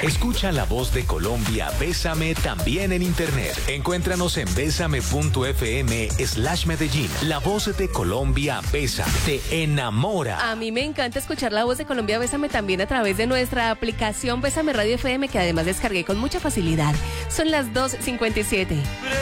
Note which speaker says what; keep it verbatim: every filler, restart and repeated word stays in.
Speaker 1: Escucha la voz de Colombia, Bésame, también en internet. Encuéntranos en bésame.fm slash Medellín. La voz de Colombia, Bésame, te enamora.
Speaker 2: A mí me encanta escuchar la voz de Colombia, Bésame, también a través de nuestra aplicación Bésame Radio F M, que además descargué con mucha facilidad. Son las dos cincuenta y siete.